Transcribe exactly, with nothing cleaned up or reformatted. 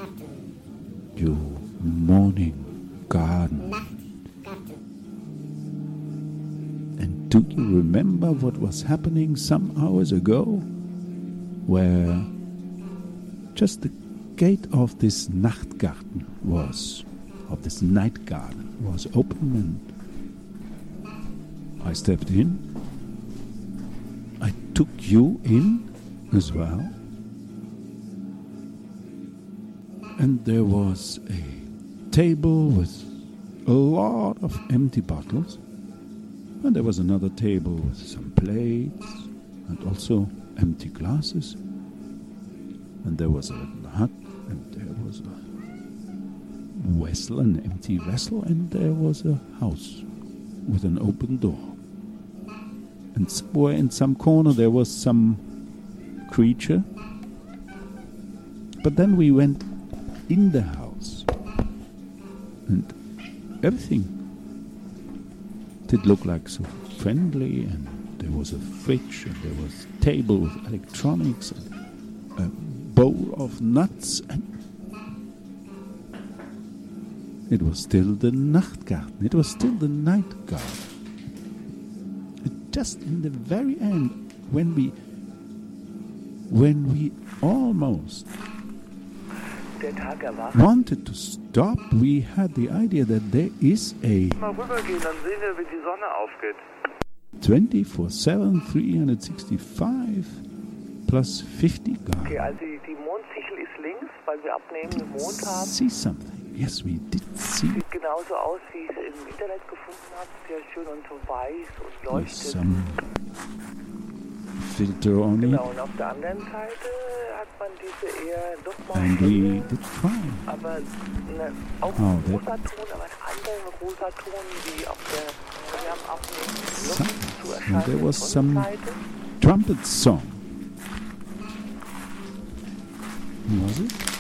your morning garden. And do you remember what was happening some hours ago? Where just the gate of this Nachtgarten was, of this night garden, was open, and I stepped in. I took you in as well. And there was a table with a lot of empty bottles. And there was another table with some plates and also empty glasses. And there was a little hut, and there was a vessel, an empty vessel, and there was a house with an open door. And somewhere in some corner there was some creature. But then we went in the house, and everything did look like so friendly, and there was a fridge, and there was a table with electronics, and a bowl of nuts, and it was still the Nachtgarten, it was still the night garden. And just in the very end, when we when we almost wanted to stop, we had the idea that there is a twenty-four seven, three hundred sixty-five plus fifty guy. Okay, also die Mondsichel ist links, weil wir abnehmenden Mond haben. See something. Yes, we did see. Sieht genauso aus, wie ich es im Internet gefunden habe. Sehr schön und so weiß und leuchtet. Some filter on it. Genau, und auf der anderen Seite hat man diese eher nochmal And we did try. aber ne, auch Oh, ein rosa Ton, aber ein anderer rosa Ton, wie auf der, wir haben abnehmenden Some, Luft zu and erscheinen. there was some trumpet song. Was it?